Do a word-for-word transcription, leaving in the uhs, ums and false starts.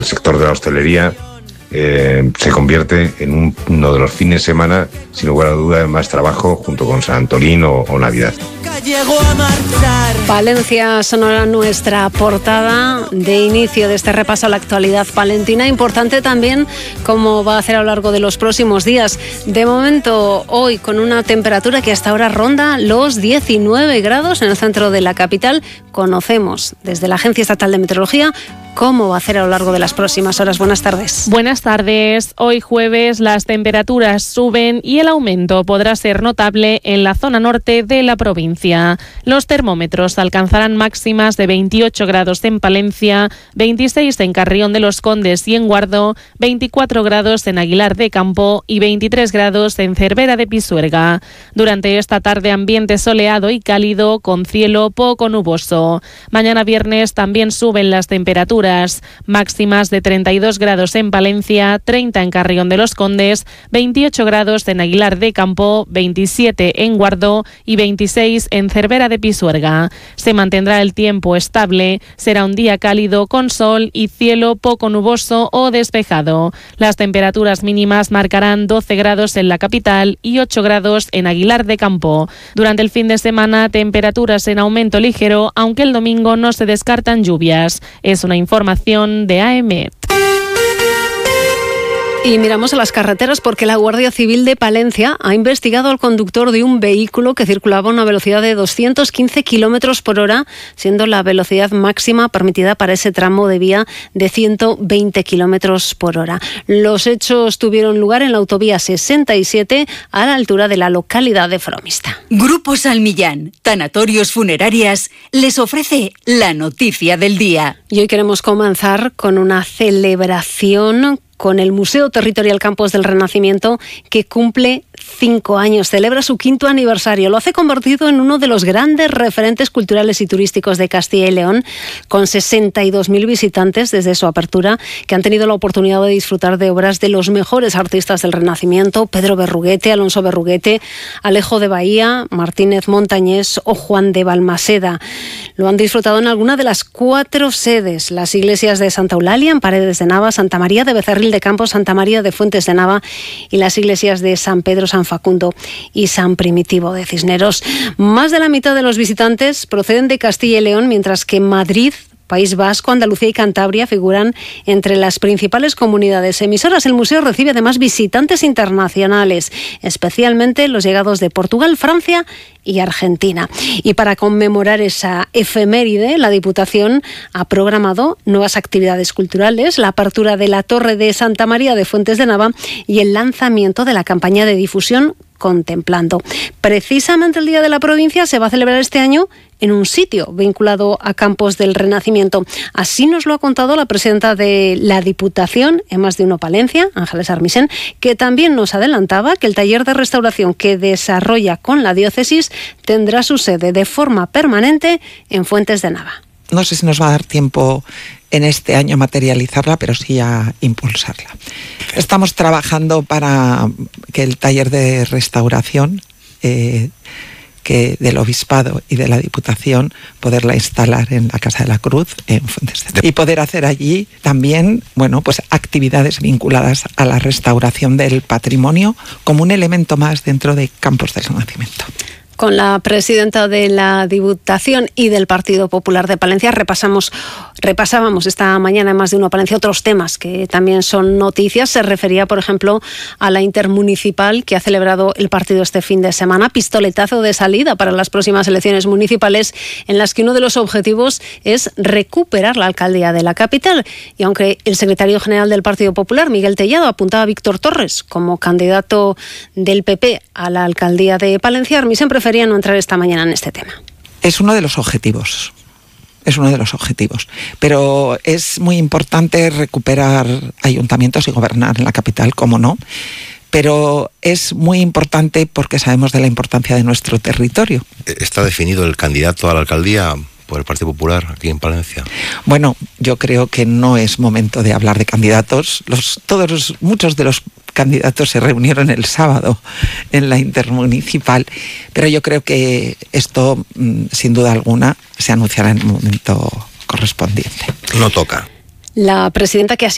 El sector de la hostelería eh, se convierte en un, uno de los fines de semana, sin lugar a duda, de más trabajo junto con San Antolín o, o Navidad. Palencia sonora, nuestra portada de inicio de este repaso a la actualidad palentina. Importante también cómo va a hacer a lo largo de los próximos días. De momento, hoy con una temperatura que hasta ahora ronda los diecinueve grados en el centro de la capital. Conocemos desde la Agencia Estatal de Meteorología cómo va a hacer a lo largo de las próximas horas. Buenas tardes. Buenas tardes. Hoy jueves las temperaturas suben y el aumento podrá ser notable en la zona norte de la provincia. Los termómetros alcanzarán máximas de veintiocho grados en Palencia, veintiséis en Carrión de los Condes y en Guardo, veinticuatro grados en Aguilar de Campo y veintitrés grados en Cervera de Pisuerga. Durante esta tarde ambiente soleado y cálido con cielo poco nuboso. Mañana viernes también suben las temperaturas, máximas de treinta y dos grados en Palencia, treinta en Carrión de los Condes, veintiocho grados en Aguilar de Campo, veintisiete en Guardo y veintiséis en Cervera de Pisuerga. Se mantendrá el tiempo estable, será un día cálido con sol y cielo poco nuboso o despejado. Las temperaturas mínimas marcarán doce grados en la capital y ocho grados en Aguilar de Campo. Durante el fin de semana, temperaturas en aumento ligero, aunque el domingo no se descartan lluvias. Es una información de A E M E T. Y miramos a las carreteras porque la Guardia Civil de Palencia ha investigado al conductor de un vehículo que circulaba a una velocidad de doscientos quince kilómetros por hora, siendo la velocidad máxima permitida para ese tramo de vía de ciento veinte kilómetros por hora. Los hechos tuvieron lugar en la autovía sesenta y siete a la altura de la localidad de Fromista. Grupo Salmillán, Tanatorios Funerarias, les ofrece la noticia del día. Y hoy queremos comenzar con una celebración con el Museo Territorial Campos del Renacimiento, que cumple cinco años, celebra su quinto aniversario. Lo hace convertido en uno de los grandes referentes culturales y turísticos de Castilla y León, con sesenta y dos mil visitantes desde su apertura, que han tenido la oportunidad de disfrutar de obras de los mejores artistas del Renacimiento: Pedro Berruguete, Alonso Berruguete, Alejo de Bahía, Martínez Montañés o Juan de Balmaseda. Lo han disfrutado en alguna de las cuatro sedes: las iglesias de Santa Eulalia, en Paredes de Nava, Santa María de Becerril de Campos, Santa María de Fuentes de Nava y las iglesias de San Pedro, San Facundo y San Primitivo de Cisneros. Más de la mitad de los visitantes proceden de Castilla y León, mientras que Madrid, País Vasco, Andalucía y Cantabria figuran entre las principales comunidades emisoras. El museo recibe además visitantes internacionales, especialmente los llegados de Portugal, Francia y Argentina. Y para conmemorar esa efeméride, la Diputación ha programado nuevas actividades culturales, la apertura de la Torre de Santa María de Fuentes de Nava y el lanzamiento de la campaña de difusión Contemplando. Precisamente el Día de la Provincia se va a celebrar este año en un sitio vinculado a Campos del Renacimiento. Así nos lo ha contado la presidenta de la Diputación, en Más de Uno Palencia, Ángeles Armisen, que también nos adelantaba que el taller de restauración que desarrolla con la diócesis tendrá su sede de forma permanente en Fuentes de Nava. No sé si nos va a dar tiempo en este año a materializarla, pero sí a impulsarla. Estamos trabajando para que el taller de restauración eh, que del Obispado y de la Diputación, poderla instalar en la Casa de la Cruz, en Fuentes de Nava, y poder hacer allí también, bueno, pues actividades vinculadas a la restauración del patrimonio como un elemento más dentro de Campos del Renacimiento. Con la presidenta de la Diputación y del Partido Popular de Palencia repasamos, repasábamos esta mañana en Más de Uno Palencia otros temas que también son noticias. Se refería, por ejemplo, a la intermunicipal que ha celebrado el partido este fin de semana, pistoletazo de salida para las próximas elecciones municipales, en las que uno de los objetivos es recuperar la alcaldía de la capital. Y aunque el secretario general del Partido Popular, Miguel Tellado, apuntaba a Víctor Torres como candidato del P P a la alcaldía de Palencia, Armisen prefería no entrar esta mañana en este tema. Es uno de los objetivos, es uno de los objetivos, pero es muy importante recuperar ayuntamientos y gobernar en la capital, como no, pero es muy importante porque sabemos de la importancia de nuestro territorio. ¿Está definido el candidato a la alcaldía por el Partido Popular aquí en Palencia? Bueno, yo creo que no es momento de hablar de candidatos. Los, todos los, muchos de los candidatos se reunieron el sábado en la intermunicipal, pero yo creo que esto, sin duda alguna, se anunciará en el momento correspondiente. No toca. La presidenta que ha